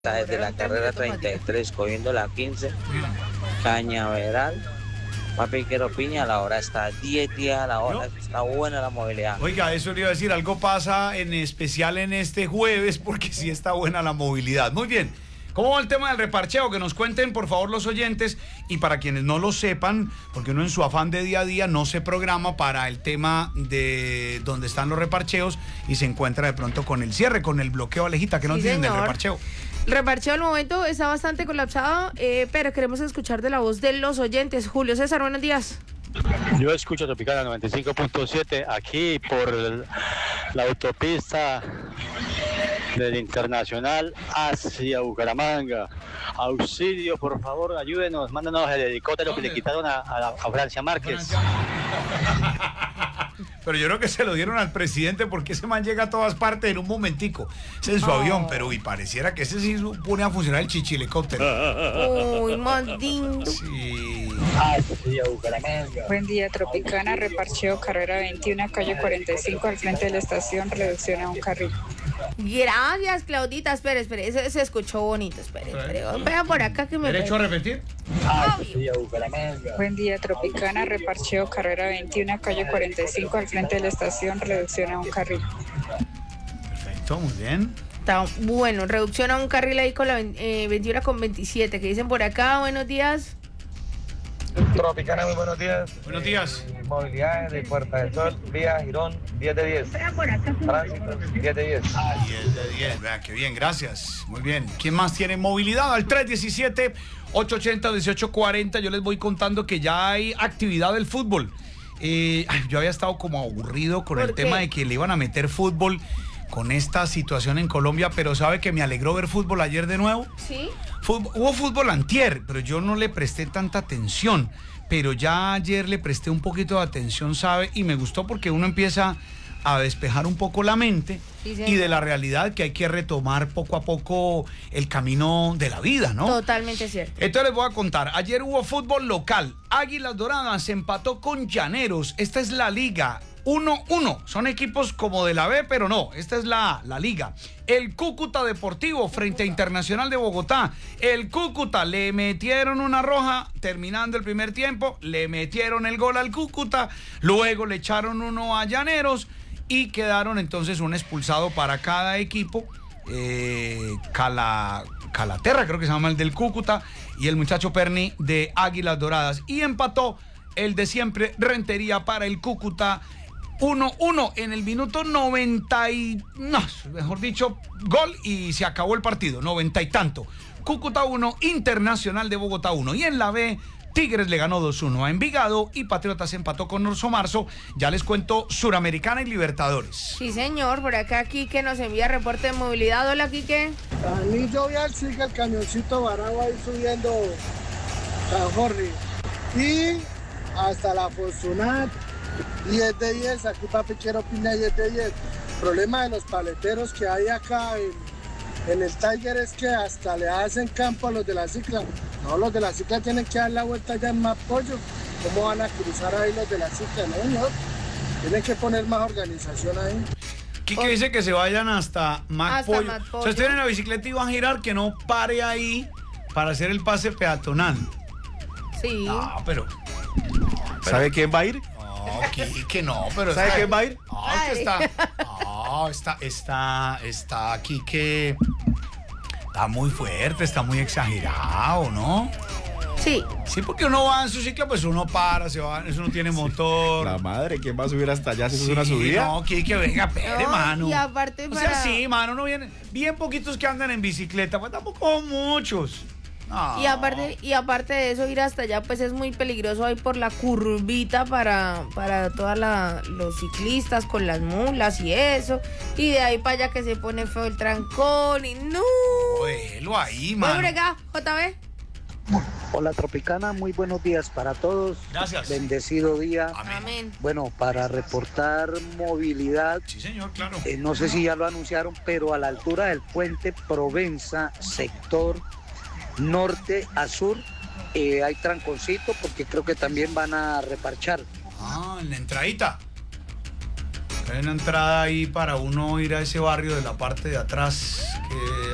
Está desde la carrera 33 cogiendo la 15, Cañaveral, Papi Quiero Piña, la hora está 10 días a la hora, está buena la movilidad. Oiga, eso le iba a decir, algo pasa en especial en este jueves porque sí está buena la movilidad. Muy bien. ¿Cómo va el tema del reparcheo? Que nos cuenten, por favor, los oyentes. Y para quienes no lo sepan, porque uno en su afán de día a día no se programa para el tema de donde están los reparcheos y se encuentra de pronto con el cierre, con el bloqueo. Alejita, ¿qué nos dicen del reparcheo? El reparcheo al momento está bastante colapsado, pero queremos escuchar de la voz de los oyentes. Julio César, buenos días. Yo escucho Tropicana 95.7 aquí por la autopista del Internacional hacia Bucaramanga. Auxilio, por favor, ayúdenos, mándanos el helicóptero que le quitaron a Francia Márquez. Pero yo creo que se lo dieron al presidente porque ese man llega a todas partes en un momentico. Ese es su avión, pero y pareciera que ese sí pone a funcionar el chichihelicóptero. Uy, maldito. Sí. Hacia Bucaramanga. Buen día, Tropicana, reparcheo, carrera 21, calle 45, al frente de la estación, reducción a un carril. Gracias, Claudita. Espere, ese se escuchó bonito. Espere. Vea por acá que me... ¿Derecho a repetir? Hacia Bucaramanga. Buen día, Tropicana, reparcheo, carrera 21, calle 45, al frente de la estación, reducción a un carril. Perfecto, muy bien. Está bueno, reducción a un carril ahí con la 21 con 27. Que dicen por acá, buenos días. Tropicana, muy buenos días. Buenos días. Movilidad de Puerta del Sol, vía Girón, 10 de 10. Tránsito, 10 de 10. 10 de 10, vea, qué bien, gracias. Muy bien. ¿Quién más tiene movilidad? Al 317-880-1840. Yo les voy contando que ya hay actividad del fútbol. Yo había estado como aburrido con el tema de que le iban a meter fútbol con esta situación en Colombia, pero ¿sabe que me alegró ver fútbol ayer de nuevo? Sí. Hubo fútbol antier, pero yo no le presté tanta atención. Pero ya ayer le presté un poquito de atención, ¿sabe? Y me gustó porque uno empieza a despejar un poco la mente y de la realidad que hay que retomar poco a poco el camino de la vida, ¿no? Totalmente cierto. Entonces les voy a contar. Ayer hubo fútbol local. Águilas Doradas se empató con Llaneros. Esta es la liga. 1-1, son equipos como de la B, pero no, esta es la liga. El Cúcuta Deportivo frente a Internacional de Bogotá. El Cúcuta le metieron una roja terminando el primer tiempo, le metieron el gol al Cúcuta, luego le echaron uno a Llaneros y quedaron entonces un expulsado para cada equipo. Calaterra creo que se llama el del Cúcuta y el muchacho Perni de Águilas Doradas. Y empató el de siempre, Rentería para el Cúcuta. 1-1 en el minuto 90 y... No, mejor dicho, gol y se acabó el partido, 90 y tanto. Cúcuta 1, Internacional de Bogotá 1. Y en la B, Tigres le ganó 2-1 a Envigado y Patriotas empató con Orso Marzo. Ya les cuento Suramericana y Libertadores. Sí, señor, por acá Quique nos envía reporte de movilidad. Hola, Quique. Anillo Vial sigue el camioncito varado ahí subiendo San Jorge. Y hasta la Fortunat, 10 de 10, aquí Papi Quiero Piña, 10 de 10. El problema de los paleteros que hay acá en el Tiger es que hasta le hacen campo a los de la cicla. No, los de la cicla tienen que dar la vuelta ya en Mapollo. ¿Cómo van a cruzar ahí los de la cicla? No. Tienen que poner más organización ahí. Quique dice que se vayan hasta Macpollo. O sea, estén en la bicicleta y van a girar, que no pare ahí para hacer el pase peatonal. Sí. No, pero ¿Sabe quién va a ir? No, Quique no, pero... ¿Sabe quién va a ir? No, que está Quique... Está muy fuerte, está muy exagerado, ¿no? Sí. Sí, porque uno va en su cicla, pues uno para, se va, eso no tiene motor. La madre, ¿quién va a subir hasta allá si eso es una subida? No, Quique, venga, pere, mano. Y aparte O sea, sí, mano, no viene... Bien poquitos que andan en bicicleta, pues tampoco muchos. No. Y aparte de eso, ir hasta allá pues es muy peligroso ahí por la curvita para todos los ciclistas con las mulas y eso. Y de ahí para allá que se pone feo el trancón y no. Déjelo ahí, mano. Bueno, acá, JB. Hola Tropicana, muy buenos días para todos. Gracias. Bendecido día. Amén. Bueno, para reportar movilidad. Sí, señor, claro. No sé si ya lo anunciaron, pero a la altura del puente Provenza, sector norte a sur, hay tranconcito porque creo que también van a reparchar. En la entradita. Hay una entrada ahí para uno ir a ese barrio de la parte de atrás que